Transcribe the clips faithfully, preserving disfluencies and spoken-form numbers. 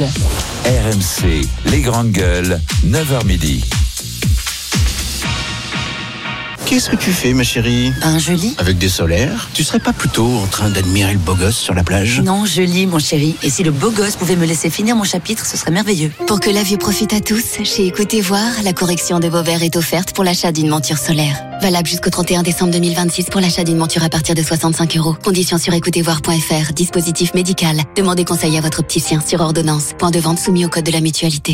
R M C, les grandes gueules, neuf heures midi. Qu'est-ce que tu fais, ma chérie? Un joli. Avec des solaires? Tu serais pas plutôt en train d'admirer le beau gosse sur la plage? Non, je lis, mon chéri. Et si le beau gosse pouvait me laisser finir mon chapitre, ce serait merveilleux. Pour que la vue profite à tous, chez Écoutez Voir, la correction de vos verres est offerte pour l'achat d'une monture solaire. Valable jusqu'au trente et un décembre deux mille vingt-six pour l'achat d'une monture à partir de soixante-cinq euros. Conditions sur écoutez voir point f r. Dispositif médical. Demandez conseil à votre opticien sur ordonnance. Point de vente soumis au code de la mutualité.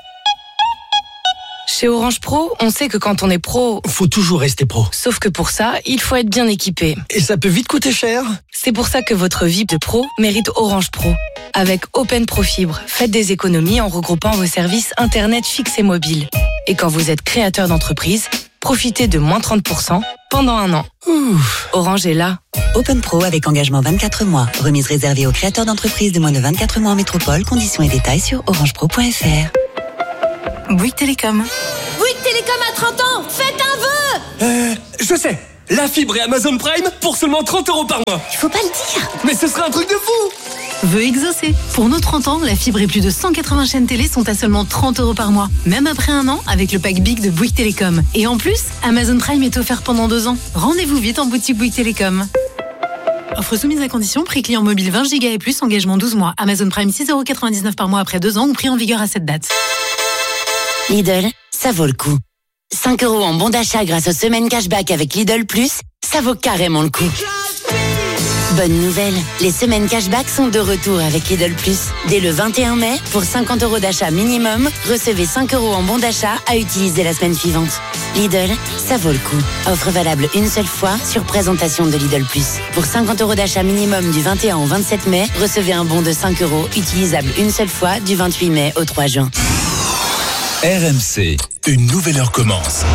Chez Orange Pro, on sait que quand on est pro, faut toujours rester pro. Sauf que pour ça, il faut être bien équipé. Et ça peut vite coûter cher. C'est pour ça que votre vie de pro mérite Orange Pro. Avec Open Pro Fibre, faites des économies en regroupant vos services Internet fixe et mobile. Et quand vous êtes créateur d'entreprise, profitez de moins trente pour cent pendant un an. Ouf. Orange est là. Open Pro avec engagement vingt-quatre mois. Remise réservée aux créateurs d'entreprises de moins de vingt-quatre mois en métropole. Conditions et détails sur orange pro point f r. Bouygues Télécom. Bouygues Télécom à trente ans, faites un vœu. Euh, je sais. La fibre et Amazon Prime pour seulement trente euros par mois. Il faut pas le dire. Mais ce serait un truc de fou. Vœu exaucé. Pour nos trente ans, la fibre et plus de cent quatre-vingts chaînes télé sont à seulement trente euros par mois. Même après un an, avec le pack Big de Bouygues Télécom. Et en plus, Amazon Prime est offert pendant deux ans. Rendez-vous vite en boutique Bouygues Télécom. Offre soumise à condition, prix client mobile vingt giga et plus, engagement douze mois. Amazon Prime six euros quatre-vingt-dix-neuf par mois après deux ans ou prix en vigueur à cette date. Lidl, ça vaut le coup. cinq euros en bon d'achat grâce aux semaines cashback avec Lidl Plus, ça vaut carrément le coup. Bonne nouvelle, les semaines cashback sont de retour avec Lidl Plus. Dès le vingt et un mai, pour cinquante euros d'achat minimum, recevez cinq euros en bon d'achat à utiliser la semaine suivante. Lidl, ça vaut le coup. Offre valable une seule fois sur présentation de Lidl Plus. Pour cinquante euros d'achat minimum du vingt et un au vingt-sept mai, recevez un bon de cinq euros utilisable une seule fois du vingt-huit mai au trois juin. R M C, une nouvelle heure commence.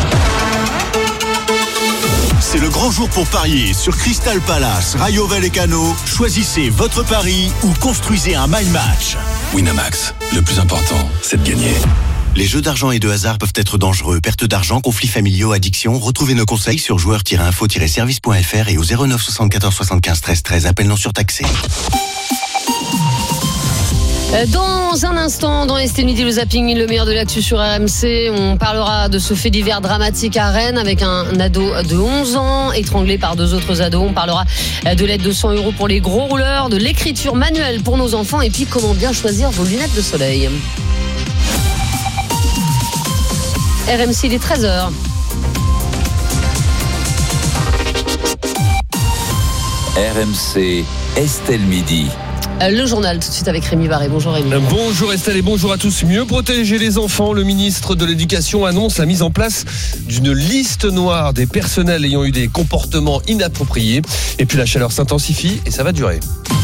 C'est le grand jour pour parier sur Crystal Palace, Rayo Vallecano. Choisissez votre pari ou construisez un my match. Winamax, le plus important, c'est de gagner. Les jeux d'argent et de hasard peuvent être dangereux. Perte d'argent, conflits familiaux, addiction. Retrouvez nos conseils sur joueurs tiret info tiret service point f r et au zéro neuf soixante-quatorze soixante-quinze treize treize. Appel non surtaxé. Dans un instant, dans Estelle Midi, le zapping, le meilleur de l'actu sur R M C, on parlera de ce fait divers dramatique à Rennes avec un ado de onze ans étranglé par deux autres ados. On parlera de l'aide de cent euros pour les gros rouleurs, de l'écriture manuelle pour nos enfants et puis comment bien choisir vos lunettes de soleil. R M C, il est treize heures. R M C, Estelle Midi. Le journal tout de suite avec Rémi Barré. Bonjour Rémi. Bonjour Estelle et bonjour à tous. Mieux protéger les enfants, le ministre de l'Éducation annonce la mise en place d'une liste noire des personnels ayant eu des comportements inappropriés. Et puis la chaleur s'intensifie et ça va durer.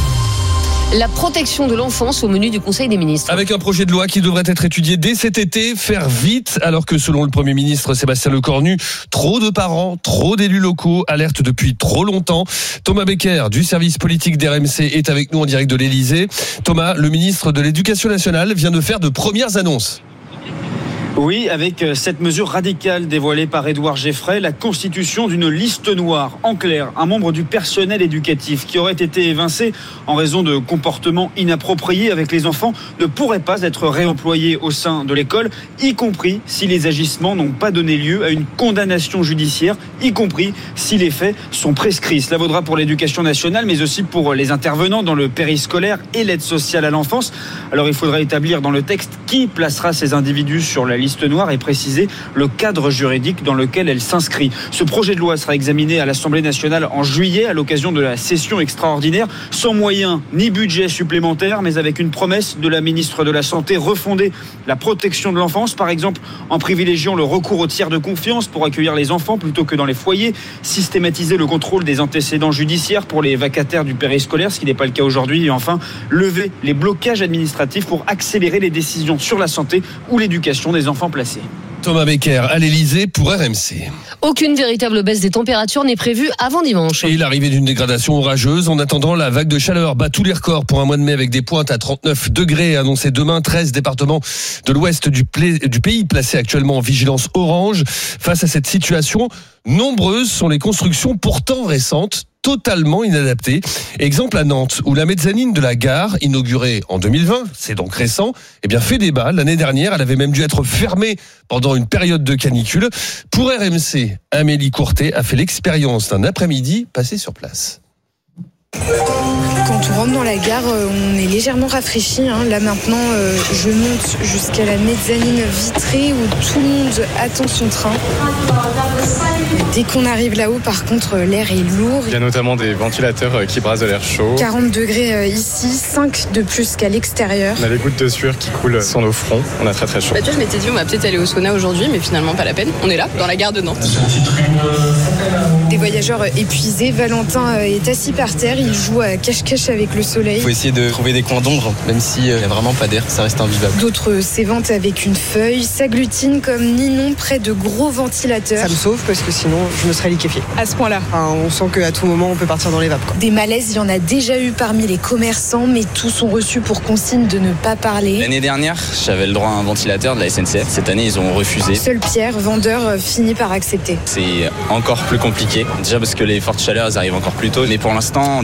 La protection de l'enfance au menu du Conseil des ministres. Avec un projet de loi qui devrait être étudié dès cet été, faire vite, alors que selon le Premier ministre Sébastien Lecornu, trop de parents, trop d'élus locaux alertent depuis trop longtemps. Thomas Becker du service politique d'R M C est avec nous en direct de l'Élysée. Thomas, le ministre de l'Éducation nationale vient de faire de premières annonces. Oui, avec cette mesure radicale dévoilée par Édouard Geffray, la constitution d'une liste noire. En clair, un membre du personnel éducatif qui aurait été évincé en raison de comportements inappropriés avec les enfants ne pourrait pas être réemployé au sein de l'école, y compris si les agissements n'ont pas donné lieu à une condamnation judiciaire, y compris si les faits sont prescrits. Cela vaudra pour l'éducation nationale, mais aussi pour les intervenants dans le périscolaire et l'aide sociale à l'enfance. Alors il faudra établir dans le texte qui placera ces individus sur la liste liste noire et préciser le cadre juridique dans lequel elle s'inscrit. Ce projet de loi sera examiné à l'Assemblée nationale en juillet à l'occasion de la session extraordinaire, sans moyens ni budget supplémentaire, mais avec une promesse de la ministre de la Santé: refonder la protection de l'enfance, par exemple en privilégiant le recours aux tiers de confiance pour accueillir les enfants plutôt que dans les foyers, systématiser le contrôle des antécédents judiciaires pour les vacataires du périscolaire, ce qui n'est pas le cas aujourd'hui, et enfin lever les blocages administratifs pour accélérer les décisions sur la santé ou l'éducation des enfants placés. Thomas Becker à l'Élysée pour R M C. Aucune véritable baisse des températures n'est prévue avant dimanche. Et l'arrivée d'une dégradation orageuse. En attendant, la vague de chaleur bat tous les records pour un mois de mai avec des pointes à trente-neuf degrés annoncées demain. treize départements de l'ouest du, pla- du pays placés actuellement en vigilance orange. Face à cette situation, nombreuses sont les constructions pourtant récentes. totalement inadaptés. Exemple à Nantes, où la mezzanine de la gare, inaugurée en deux mille vingt, c'est donc récent, eh bien fait débat. L'année dernière, elle avait même dû être fermée pendant une période de canicule. Pour R M C, Amélie Courtet a fait l'expérience d'un après-midi passé sur place. Quand on rentre dans la gare, on est légèrement rafraîchi. Hein. Là maintenant, euh, je monte jusqu'à la mezzanine vitrée où tout le monde attend son train. Dès qu'on arrive là-haut, par contre, l'air est lourd. Il y a notamment des ventilateurs qui brassent de l'air chaud. quarante degrés ici, cinq de plus qu'à l'extérieur. On a les gouttes de sueur qui coulent sur nos fronts. On a très très chaud. Bah, tu vois, je m'étais dit, on va peut-être aller au sauna aujourd'hui, mais finalement, pas la peine. On est là, dans la gare de Nantes. Des voyageurs épuisés. Valentin est assis par terre. Il joue à cache-cache avec le soleil. Il faut essayer de trouver des coins d'ombre, même s'il n'y a vraiment pas d'air, ça reste invivable. D'autres s'éventent avec une feuille, s'agglutinent comme Ninon près de gros ventilateurs. Ça me sauve parce que sinon je me serais liquéfié. À ce point-là. Enfin, on sent qu'à tout moment on peut partir dans les vapes. Quoi. Des malaises, il y en a déjà eu parmi les commerçants, mais tous sont reçus pour consigne de ne pas parler. L'année dernière, j'avais le droit à un ventilateur de la S N C F. Cette année, ils ont refusé. Seul Pierre, vendeur, finit par accepter. C'est encore plus compliqué. Déjà parce que les fortes chaleurs elles arrivent encore plus tôt. Mais pour l'instant,